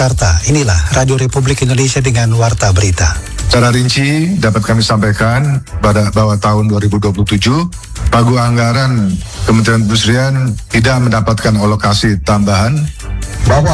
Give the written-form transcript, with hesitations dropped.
Jakarta. Inilah Radio Republik Indonesia dengan Warta Berita. Secara rinci dapat kami sampaikan bahwa tahun 2027 pagu anggaran Kementerian Perindustrian tidak mendapatkan alokasi tambahan. Bahwa